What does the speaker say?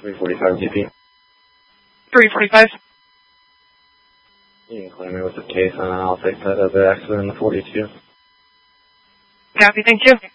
345 GP. 345. You can claim me with the case, and I'll take that as an accident in the 42. Copy, thank you.